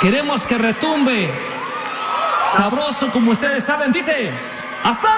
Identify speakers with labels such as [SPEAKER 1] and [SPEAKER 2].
[SPEAKER 1] Queremos que retumbe sabroso como ustedes saben. Dice, ¡hasta!